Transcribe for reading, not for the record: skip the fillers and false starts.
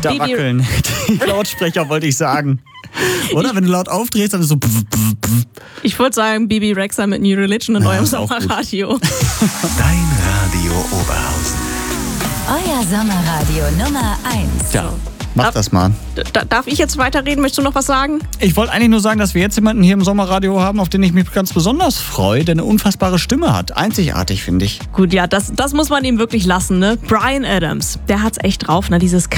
Da wackeln die Lautsprecher, wollte ich sagen. Oder? Wenn du laut aufdrehst, dann ist so... Ich würde sagen, Bibi Rexha mit New Religion in eurem Sommerradio. Dein Radio Oberhausen. Euer Sommerradio Nummer 1. Ja, mach das mal. Darf ich jetzt weiterreden? Möchtest du noch was sagen? Ich wollte eigentlich nur sagen, dass wir jetzt jemanden hier im Sommerradio haben, auf den ich mich ganz besonders freue, der eine unfassbare Stimme hat. Einzigartig, finde ich. Gut, ja, das muss man ihm wirklich lassen, ne? Bryan Adams, der hat's echt drauf, ne? Dieses